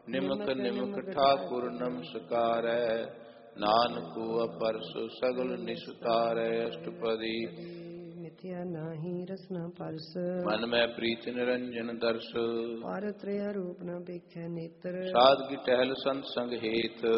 ਨਿਮਕ ਨਿਮਕ ਠਾਕੁਰ ਨਮਸਕਾਰੈ, ਨਾਨਕ ਅਪਰਸ ਸਗਲ ਨਿਸਤਾਰੈ। ਅਸ਼ਟਪਦੀ ਮਿਥਿਆ ਨਾਹੀ ਰਸਨਾ ਪਰਸ, ਮਨ ਮੈਂ ਪ੍ਰੀਤ ਨਿਰੰਜਨ ਦਰਸ। ਪਾਰ ਤ੍ਰਿਆ ਰੂਪ ਨ ਵੇਖੈ ਨੇਤਰ, ਸਾਧ ਕੀ ਟਹਿਲ ਸੰਤ ਸੰਗ ਹੇਤ,